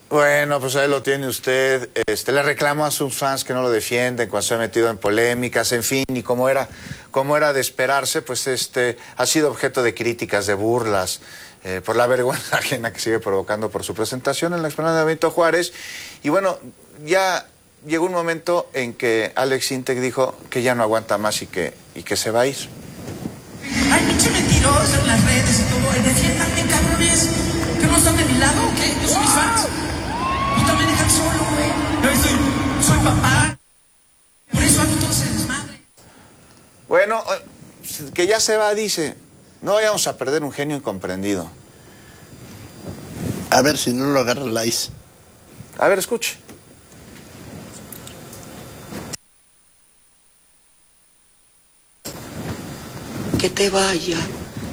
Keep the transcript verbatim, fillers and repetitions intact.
Bueno, pues ahí lo tiene usted. Este, le reclamó a sus fans que no lo defienden cuando se ha metido en polémicas, en fin, y como era, como era de esperarse, pues este, ha sido objeto de críticas, de burlas, eh, por la vergüenza ajena que sigue provocando por su presentación en la explanada de Benito Juárez. Y bueno, ya llegó un momento en que Alex Intec dijo que ya no aguanta más y que, y que se va a ir. Ay, pinche mentiroso en las redes y todo. Defiéndanme, cabrones. ¿Que no están de mi lado o qué? Yo soy mis fans. Y también dejan solo, güey. Yo soy, soy papá. Por eso hago todo ese desmadre. Bueno, que ya se va, dice. No vayamos a perder un genio incomprendido. A ver si no lo agarra la I C E. A ver, escuche. Que te vaya.